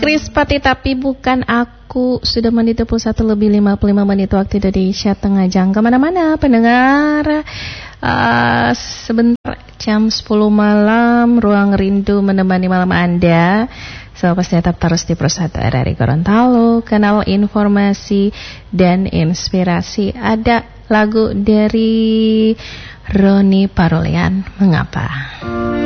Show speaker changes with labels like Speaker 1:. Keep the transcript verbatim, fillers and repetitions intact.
Speaker 1: Krispati tapi bukan aku. Sudah menit dua puluh satu lebih lima puluh lima menit waktu Indonesia Tengah. Jangan kemana-mana pendengar. uh, Sebentar jam sepuluh malam Ruang Rindu menemani malam Anda. So pasti tetap terus di Pro satu R R I Gorontalo, kanal informasi dan inspirasi. Ada lagu dari Roni Parolean, Mengapa.